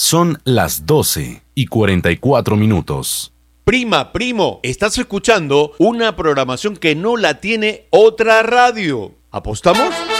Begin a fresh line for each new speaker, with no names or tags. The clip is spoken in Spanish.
Son las 12:44.
Prima, primo, estás escuchando una programación que no la tiene otra radio. ¿Apostamos?